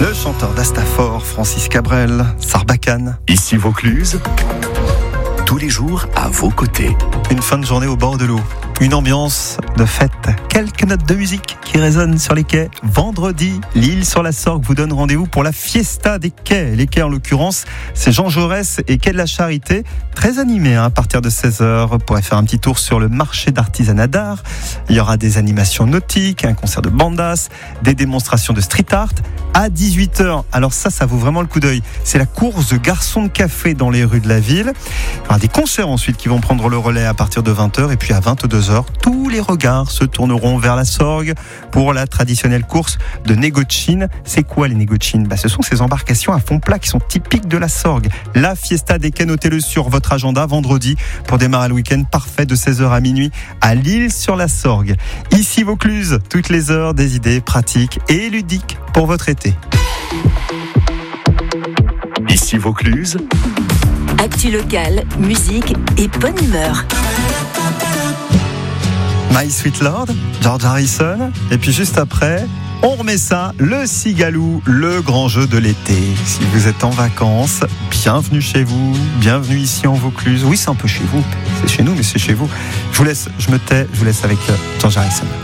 Le chanteur d'Astafor, Francis Cabrel, Sarbacane. Ici Vaucluse, tous les jours à vos côtés. Une fin de journée au bord de l'eau. Une ambiance de fête. Quelques notes de musique qui résonnent sur les quais. Vendredi, l'île sur la Sorgue vous donne rendez-vous pour la fiesta des quais. Les quais, en l'occurrence, c'est Jean Jaurès et quai de la Charité. Très animé à partir de 16h. Vous pourrez faire un petit tour sur le marché d'artisanat d'art. Il y aura des animations nautiques, un concert de bandas, des démonstrations de street art. À 18h, alors ça vaut vraiment le coup d'œil. C'est la course de garçons de café dans les rues de la ville. Il y aura des concerts ensuite qui vont prendre le relais à partir de 20h. Et puis à 22h, tous les regards se tourneront vers la Sorgue pour la traditionnelle course de Négotchine. C'est quoi les Négotchines ? Ce sont ces embarcations à fond plat qui sont typiques de la Sorgue. La fiesta des quais, notez-le sur votre agenda vendredi pour démarrer le week-end parfait de 16h à minuit à l'île sur la Sorgue. Ici Vaucluse, toutes les heures des idées pratiques et ludiques pour votre été. Ici Vaucluse, actu locale, musique et bonne humeur. My Sweet Lord, George Harrison. Et puis juste après, on remet ça, le Cigalou, le grand jeu de l'été. Si vous êtes en vacances, bienvenue chez vous, bienvenue ici en Vaucluse. Oui, c'est un peu chez vous, c'est chez nous, mais c'est chez vous. Je vous laisse, je me tais, je vous laisse avec George Harrison.